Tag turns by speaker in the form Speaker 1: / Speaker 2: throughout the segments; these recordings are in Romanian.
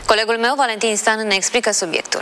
Speaker 1: Colegul meu, Valentin Stan, ne explică subiectul.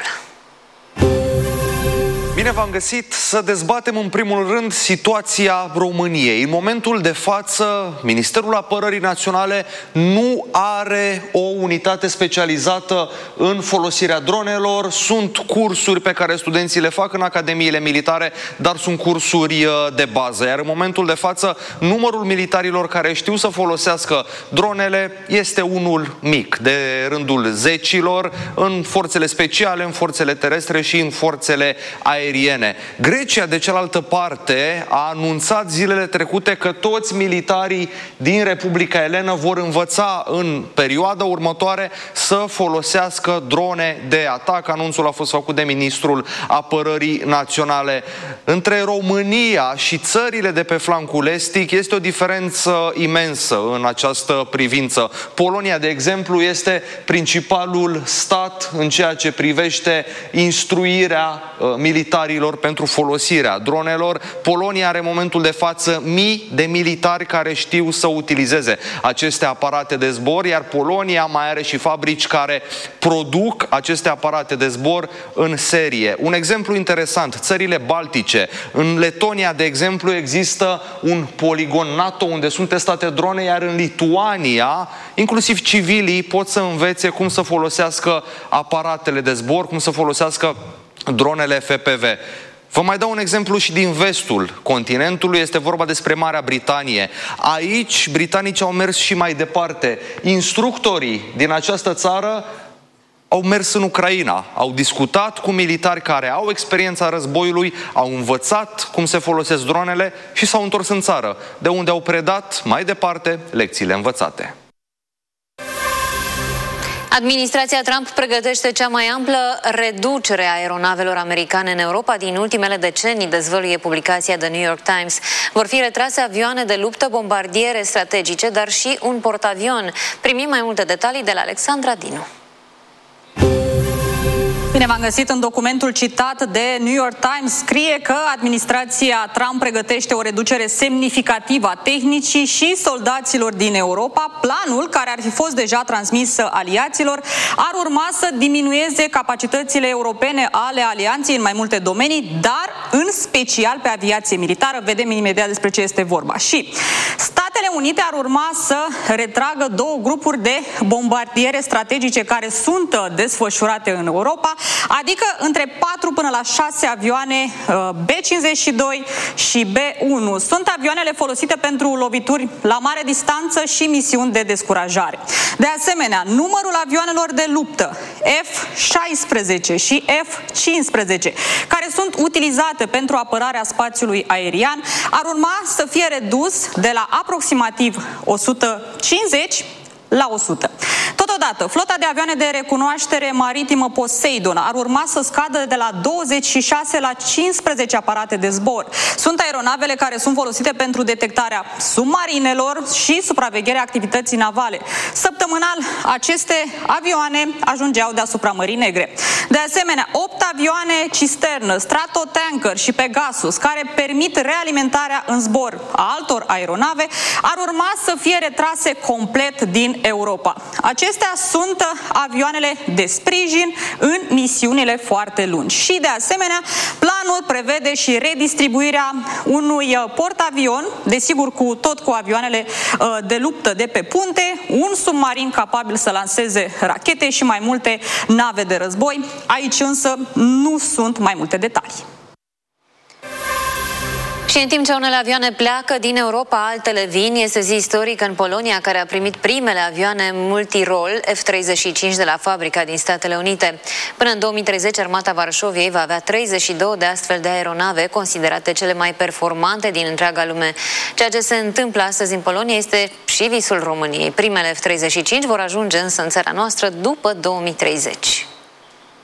Speaker 2: Bine v-am găsit să dezbatem în primul rând situația României. În momentul de față, Ministerul Apărării Naționale nu are o unitate specializată în folosirea dronelor. Sunt cursuri pe care studenții le fac în academiile militare, dar sunt cursuri de bază. Iar în momentul de față, numărul militarilor care știu să folosească dronele este unul mic, de rândul zecilor, în forțele speciale, în forțele terestre și în forțele aeriene. Grecia, de cealaltă parte, a anunțat zilele trecute că toți militarii din Republica Elenă vor învăța în perioada următoare să folosească drone de atac. Anunțul a fost făcut de Ministrul Apărării Naționale. Între România și țările de pe flancul estic este o diferență imensă în această privință. Polonia, de exemplu, este principalul stat în ceea ce privește instruirea militarilor pentru folosirea dronelor. Polonia are în momentul de față mii de militari care știu să utilizeze aceste aparate de zbor, iar Polonia mai are și fabrici care produc aceste aparate de zbor în serie. Un exemplu interesant, țările baltice. În Letonia, de exemplu, există un poligon NATO unde sunt testate drone, iar în Lituania, inclusiv civilii pot să învețe cum să folosească aparatele de zbor, cum să folosească dronele FPV. Vă mai dau un exemplu și din vestul continentului, este vorba despre Marea Britanie. Aici, britanicii au mers și mai departe. Instructorii din această țară au mers în Ucraina, au discutat cu militari care au experiența războiului, au învățat cum se folosesc dronele și s-au întors în țară, de unde au predat mai departe lecțiile învățate.
Speaker 1: Administrația Trump pregătește cea mai amplă reducere a aeronavelor americane în Europa din ultimele decenii, dezvăluie publicația The New York Times. Vor fi retrase avioane de luptă, bombardiere strategice, dar și un portavion. Primim mai multe detalii de la Alexandra Dinu.
Speaker 3: Bine v-am găsit. În documentul citat de New York Times scrie că administrația Trump pregătește o reducere semnificativă a tehnicii și soldaților din Europa. Planul, care ar fi fost deja transmis aliaților, ar urma să diminueze capacitățile europene ale alianței în mai multe domenii, dar în special pe aviație militară. Vedem imediat despre ce este vorba. Și Statele Unite ar urma să retragă două grupuri de bombardiere strategice care sunt desfășurate în Europa, adică între 4 până la 6 avioane B-52 și B-1. Sunt avioanele folosite pentru lovituri la mare distanță și misiuni de descurajare. De asemenea, numărul avioanelor de luptă F-16 și F-15, care sunt utilizate pentru apărarea spațiului aerian, ar urma să fie redus de la aproximativ 150 la 100. Totodată, flota de avioane de recunoaștere maritimă Poseidon ar urma să scadă de la 26 la 15 aparate de zbor. Sunt aeronavele care sunt folosite pentru detectarea submarinelor și supravegherea activității navale. Săptămânal, aceste avioane ajungeau deasupra Mării Negre. De asemenea, 8 avioane cisternă, Stratotanker și Pegasus, care permit realimentarea în zbor a altor aeronave, ar urma să fie retrase complet din Europa. Acestea sunt avioanele de sprijin în misiunile foarte lungi. Și de asemenea, planul prevede și redistribuirea unui portavion, desigur tot cu avioanele de luptă de pe punte, un submarin capabil să lanseze rachete și mai multe nave de război. Aici însă nu sunt mai multe detalii.
Speaker 1: Și în timp ce unele avioane pleacă din Europa, altele vin, este zi istorică în Polonia, care a primit primele avioane multirol F-35 de la fabrica din Statele Unite. Până în 2030, armata Varșoviei va avea 32 de astfel de aeronave, considerate cele mai performante din întreaga lume. Ceea ce se întâmplă astăzi în Polonia este și visul României. Primele F-35 vor ajunge însă în țara noastră după 2030.